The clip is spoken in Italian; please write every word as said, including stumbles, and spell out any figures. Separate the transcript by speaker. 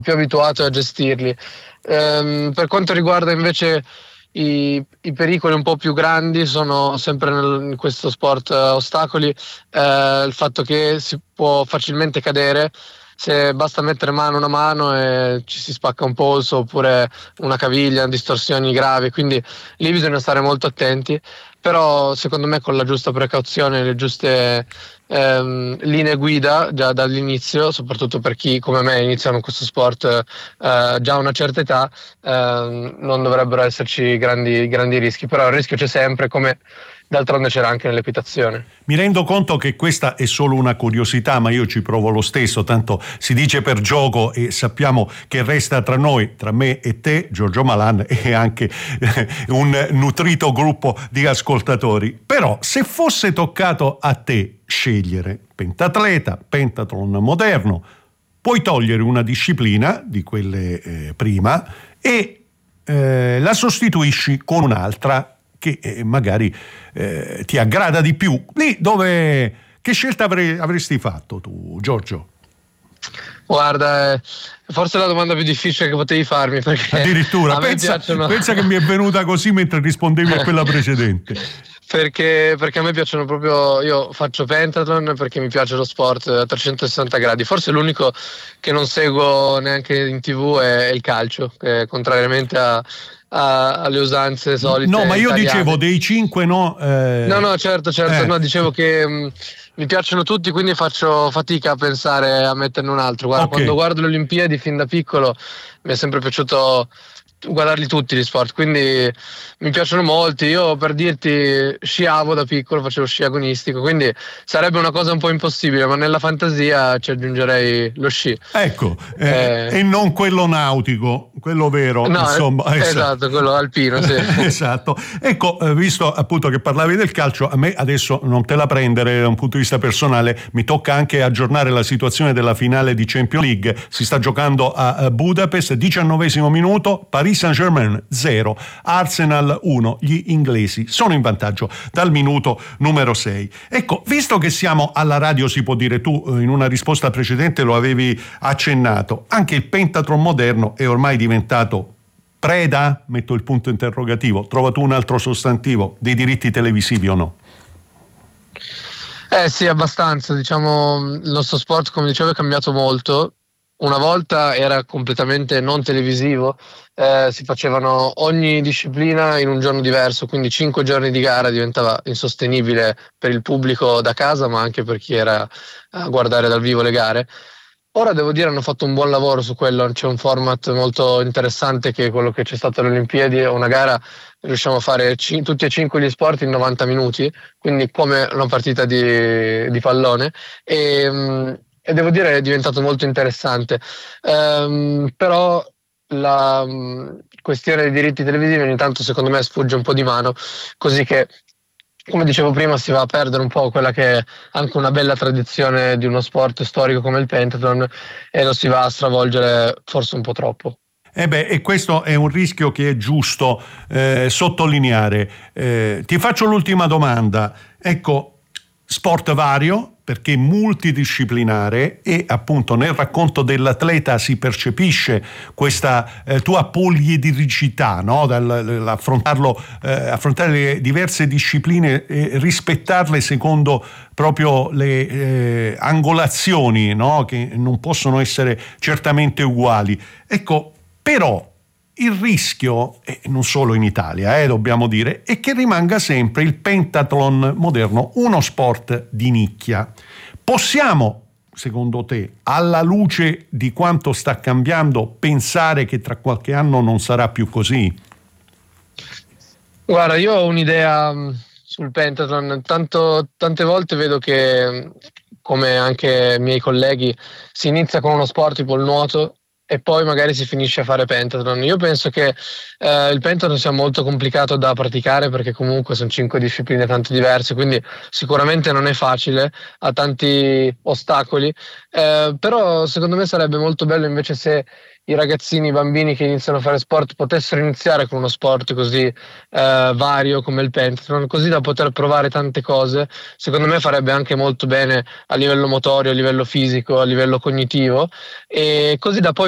Speaker 1: più abituato a gestirli. Ehm, per quanto riguarda invece i, i pericoli un po' più grandi, sono sempre nel, in questo sport a ostacoli, eh, il fatto che si può facilmente cadere, se basta mettere mano una mano e ci si spacca un polso oppure una caviglia, distorsioni gravi, quindi lì bisogna stare molto attenti, però secondo me con la giusta precauzione, le giuste ehm, linee guida già dall'inizio, soprattutto per chi come me iniziano questo sport eh, già a una certa età, ehm, non dovrebbero esserci grandi, grandi rischi, però il rischio c'è sempre, come d'altronde c'era anche nell'equitazione.
Speaker 2: Mi rendo conto che questa è solo una curiosità, ma io ci provo lo stesso, tanto si dice per gioco e sappiamo che resta tra noi, tra me e te, Giorgio Malan, e anche eh, un nutrito gruppo di ascoltatori. Però se fosse toccato a te scegliere pentatleta, pentathlon moderno, puoi togliere una disciplina di quelle eh, prima e eh, la sostituisci con un'altra che eh, magari eh, ti aggrada di più. Lì dove, che scelta avrei, avresti fatto tu, Giorgio?
Speaker 1: Guarda, eh, forse è la domanda più difficile che potevi farmi, perché
Speaker 2: addirittura,
Speaker 1: a me
Speaker 2: pensa,
Speaker 1: piacciono...
Speaker 2: pensa che mi è venuta così mentre rispondevi a quella precedente.
Speaker 1: Perché, perché a me piacciono proprio, io faccio pentathlon perché mi piace lo sport a trecentosessanta gradi, forse l'unico che non seguo neanche in tv è il calcio, che contrariamente a, a, alle usanze solite
Speaker 2: no, ma io
Speaker 1: italiane.
Speaker 2: dicevo dei cinque, no? Eh...
Speaker 1: No, no, certo, certo,
Speaker 2: eh.
Speaker 1: no, dicevo che mh, mi piacciono tutti, quindi faccio fatica a pensare a metterne un altro. Guarda,
Speaker 2: Okay.
Speaker 1: Quando guardo le Olimpiadi fin da piccolo mi è sempre piaciuto guardarli tutti gli sport, quindi mi piacciono molti. Io, per dirti, sciavo da piccolo, facevo sci agonistico, quindi sarebbe una cosa un po' impossibile, ma nella fantasia ci aggiungerei lo sci.
Speaker 2: Ecco, eh, eh, e non quello nautico, quello vero,
Speaker 1: no,
Speaker 2: insomma.
Speaker 1: Esatto, esatto, quello alpino, sì.
Speaker 2: Esatto. Ecco, visto appunto che parlavi del calcio, a me adesso non te la prendere da un punto di vista personale, mi tocca anche aggiornare la situazione della finale di Champions League. Si sta giocando a Budapest, diciannovesimo minuto, Paris Saint-Germain zero, Arsenal uno, gli inglesi sono in vantaggio dal minuto numero sei. Ecco, visto che siamo alla radio, si può dire, tu in una risposta precedente lo avevi accennato, anche il pentathlon moderno è ormai diventato preda, metto il punto interrogativo, trova tu un altro sostantivo, dei diritti televisivi o no?
Speaker 1: Eh sì, abbastanza, diciamo, il nostro sport, come dicevo, è cambiato molto. Una volta era completamente non televisivo, eh, si facevano ogni disciplina in un giorno diverso, quindi cinque giorni di gara diventava insostenibile per il pubblico da casa, ma anche per chi era a guardare dal vivo le gare. Ora devo dire hanno fatto un buon lavoro su quello, c'è un format molto interessante che è quello che c'è stato alle Olimpiadi, è una gara riusciamo a fare c- tutti e cinque gli sport in novanta minuti, quindi come una partita di, di pallone, e, mh, e devo dire è diventato molto interessante, ehm, però la mh, questione dei diritti televisivi ogni tanto secondo me sfugge un po' di mano, così che, come dicevo prima, si va a perdere un po' quella che è anche una bella tradizione di uno sport storico come il pentathlon, e lo si va a stravolgere forse un po' troppo.
Speaker 2: Eh beh, e questo è un rischio che è giusto eh, sottolineare. Eh, ti faccio l'ultima domanda. Ecco, sport vario, perché multidisciplinare, e appunto nel racconto dell'atleta si percepisce questa eh, tua poliedricità, no? Dall'affrontarlo, eh, affrontare le diverse discipline e rispettarle secondo proprio le eh, angolazioni, no? Che non possono essere certamente uguali. Ecco, però il rischio, e non solo in Italia, eh, dobbiamo dire, è che rimanga sempre il pentathlon moderno uno sport di nicchia. Possiamo, secondo te, alla luce di quanto sta cambiando, pensare che tra qualche anno non sarà più così?
Speaker 1: Guarda, io ho un'idea sul pentathlon, tanto, tante volte vedo che, come anche i miei colleghi, si inizia con uno sport tipo il nuoto e poi magari si finisce a fare pentathlon. Io penso che eh, il pentathlon sia molto complicato da praticare, perché comunque sono cinque discipline tanto diverse, quindi sicuramente non è facile, ha tanti ostacoli, eh, però secondo me sarebbe molto bello invece se i ragazzini, i bambini che iniziano a fare sport potessero iniziare con uno sport così eh, vario come il pentathlon, così da poter provare tante cose. Secondo me farebbe anche molto bene a livello motorio, a livello fisico, a livello cognitivo, e così da poi